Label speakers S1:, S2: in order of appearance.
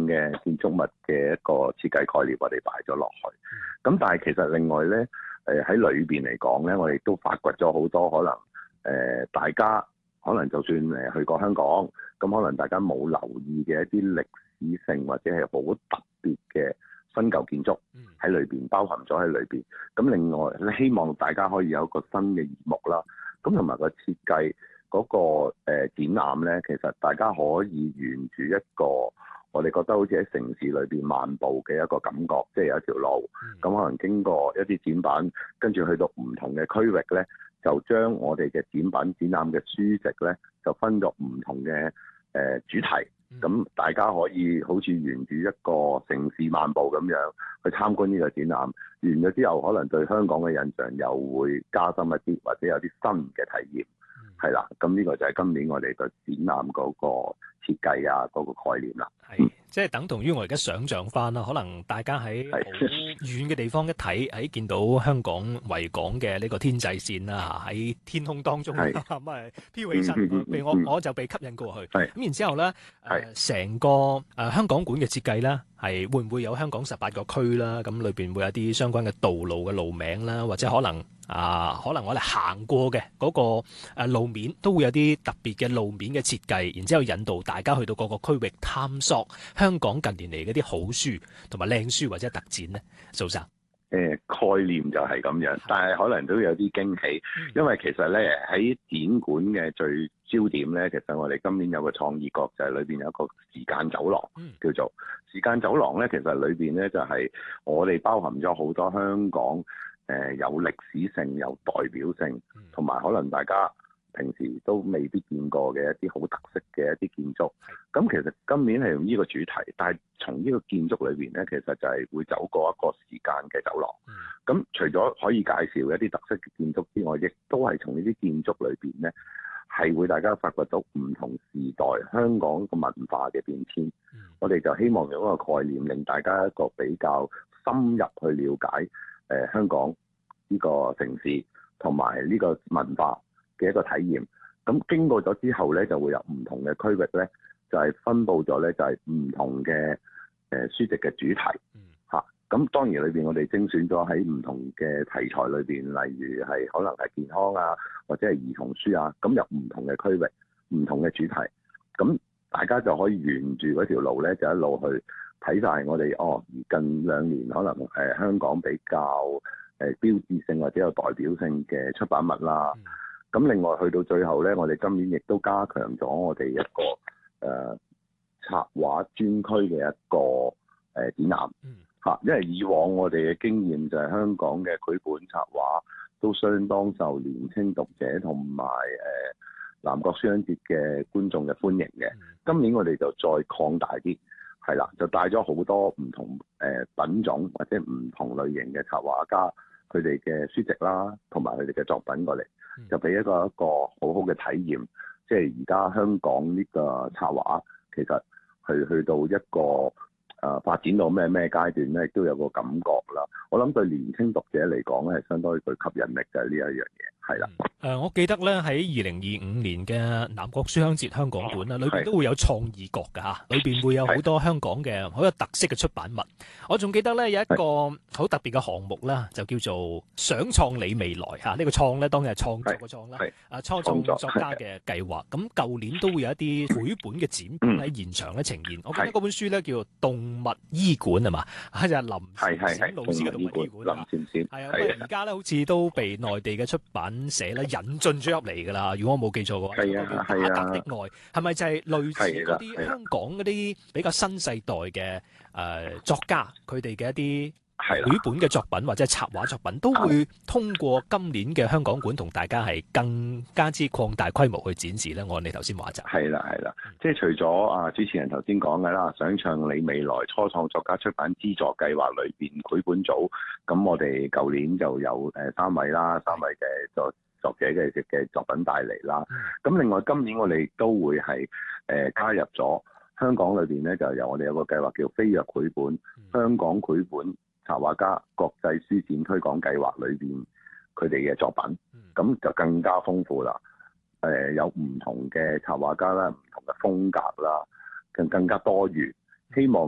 S1: 嘅建築物嘅一個設計概念，我哋擺咗落去。咁但係其實另外咧，喺裏邊嚟講咧，我哋都發掘咗好多可能大家可能就算去過香港，咁可能大家冇留意嘅一啲歷史性或者係好特別嘅新舊建築喺裏邊，包含咗喺裏邊。咁另外希望大家可以有一個新嘅耳目啦。咁同埋個設計嗰個展覽咧，其實大家可以沿住一個我哋覺得好似喺城市裏邊漫步嘅一個感覺，即係有一條路，咁可能經過一啲展品，跟住去到唔同嘅區域咧，就將我哋嘅展品展覽嘅書籍咧，就分咗唔同嘅主題。咁大家可以好似沿住一個城市漫步咁樣去參觀呢個展覽，完咗之後可能對香港嘅印象又會加深一啲，或者有啲新嘅體驗。係啦，咁呢個就係今年我哋個展覽嗰個設計啊，嗰個概念啦。
S2: 係，即係等同於我而家想像翻啦，可能大家喺好遠嘅地方一睇，喺見到香港維港嘅呢個天際線啦，喺天空當中咁啊飄起身，我就被吸引過去。咁然之後咧，成個香港館嘅設計咧，係會唔會有香港18個區啦？咁裏邊會有啲相關嘅道路嘅路名啦，或者可能我哋行過嘅嗰個路面都會有啲特別嘅路面嘅設計，然之後引導大家去到各個區域探索香港近年嚟嗰啲好書同埋靚書或者特展咧，蘇生。
S1: 概念就係咁樣，但係可能都有啲驚喜，因為其實咧喺展館嘅最焦點咧，其實我哋今年有個創意角，就係裏邊有一個時間走廊，叫做時間走廊咧。其實裏邊咧就係我哋包含咗好多香港有歷史性、有代表性，同埋可能大家平時都未必見過嘅一啲好特色嘅一啲建築。咁其實今年係用呢個主題，但係從呢個建築裏邊咧，其實就係會走過一個時間嘅走廊。咁除咗可以介紹一啲特色嘅建築之外，亦都係從呢啲建築裏邊咧，係會大家發掘到唔同時代香港個文化嘅變遷。我哋就希望用一個概念，令大家一個比較深入去了解香港呢個城市同埋呢個文化嘅一個體驗。咁經過咗之後咧，就會有唔同嘅區域咧，就係分佈咗咧，就係唔同嘅書籍嘅主題嚇。咁當然裏邊我哋精選咗喺唔同嘅題材裏邊，例如係可能係健康啊，或者係兒童書啊，咁有唔同嘅區域、唔同嘅主題。咁大家就可以沿住嗰條路咧，就一路去睇晒我哋近2年可能香港比較標誌性或者有代表性嘅出版物啦。咁另外去到最後咧，我哋今年亦都加強咗我哋一個插畫專區嘅一個展覽嚇。因為以往我哋嘅經驗就係香港嘅繪本插畫都相當受年輕讀者同埋南國書香節嘅觀眾嘅歡迎嘅。今年我哋就再擴大啲，係啦，就帶咗好多唔同品種或者唔同類型嘅插畫家佢哋嘅書籍啦，同埋佢哋嘅作品過嚟，就俾一個好好嘅體驗。即係而家香港呢個插畫其實去到一個發展到咩階段咧，亦都有個感覺啦。我諗對年輕讀者嚟講咧，係相當具吸引力嘅呢一樣嘢，係啦。
S2: 我記得咧喺2025年嘅南國書香節香港館啦，裏邊都會有創意角㗎嚇，裏邊會有好多香港嘅好有特色嘅出版物。我仲記得咧有一個好特別嘅項目啦，就叫做想創你未來嚇。呢個創咧當然係創作嘅創啦，初創作家嘅計劃。咁舊年都會有一啲繪本嘅展品喺現場咧呈現。我記得嗰本書咧叫做《動物醫館》係嘛，就係林閃閃老師嘅動物醫館。
S1: 林閃閃
S2: 係啊，而家咧好似都被內地嘅出版社咧引進咗入嚟㗎啦。如果我冇記錯嘅話，係打格的愛係咪就係類似嗰啲香港嗰啲比較新世代嘅作家佢哋嘅一啲繪本嘅作品或者插畫作品，都會通過今年嘅香港館同大家係更加之擴大規模去展示咧。按你頭先話就
S1: 係啦，即係除咗主持人頭先講嘅啦，想唱你未來初創作家出版資助計劃裏邊繪本組，咁我哋舊年就有3位嘅作者嘅作品帶嚟啦。咁另外今年我哋都會係加入咗香港裏邊咧，就由我哋有個計劃叫飛躍繪本香港繪本插畫家國際書展推廣計劃裏邊佢哋嘅作品，咁就更加豐富啦。有唔同嘅插畫家啦，唔同嘅風格啦，更加多元。希望